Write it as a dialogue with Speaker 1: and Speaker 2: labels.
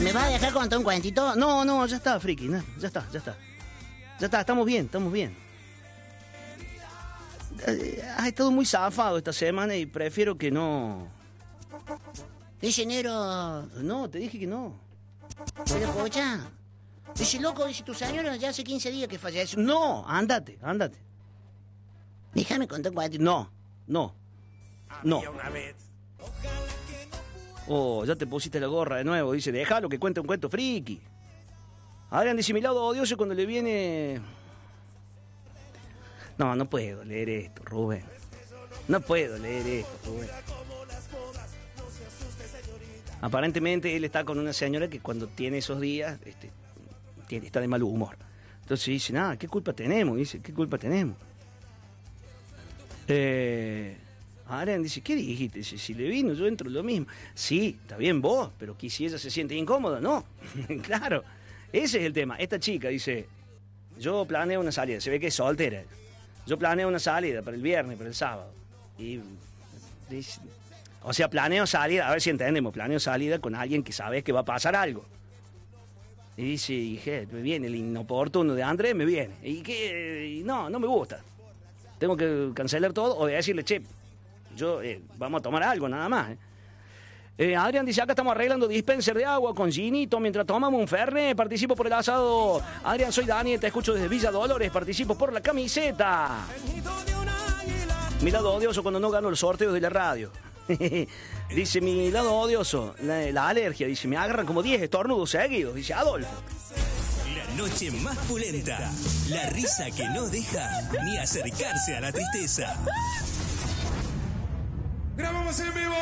Speaker 1: ¿Me vas a dejar contar un cuentito?
Speaker 2: No, ya está, friki, no, ya está. Ya está, estamos bien. Has estado muy zafado esta semana y prefiero que no.
Speaker 1: Dice, negro...
Speaker 2: No, te dije que no.
Speaker 1: Pero, pocha... Dice, loco, dice, tu señora ya hace 15 días que falleció.
Speaker 2: No, ándate.
Speaker 1: Déjame contar un cuentito.
Speaker 2: No. Oh, ya te pusiste la gorra de nuevo. Dice, déjalo que cuente un cuento friki. Adrián dice, mi lado odioso cuando le viene... No puedo leer esto, Rubén. Aparentemente él está con una señora que cuando tiene esos días está de mal humor. Entonces dice, ¿qué culpa tenemos? Adrián dice, ¿qué dijiste? Dice, si le vino, yo entro lo mismo. Sí, está bien vos, pero ¿qué si ella se siente incómoda? No, claro, ese es el tema. Esta chica dice, yo planeo una salida, se ve que es soltera. Yo planeo una salida para el viernes, para el sábado. Y dice, planeo salida, a ver si entendemos, planeo salida con alguien que sabes que va a pasar algo. Y dice, dije, me viene el inoportuno de Andrés, me viene. Y no me gusta. Tengo que cancelar todo o decirle, che, vamos a tomar algo, nada más. Adrián dice, acá estamos arreglando dispenser de agua con Ginito mientras tomamos un Fernet. Participo por el asado. Adrián, soy Daniel, te escucho desde Villa Dolores. Participo por la camiseta. Mi lado odioso cuando no gano el sorteo de la radio. Dice, mi lado odioso, la alergia. Dice, me agarran como 10 estornudos seguidos. Dice, Adolfo.
Speaker 3: La noche más pulenta. La risa que no deja ni acercarse a la tristeza.
Speaker 4: Grabamos en vivo.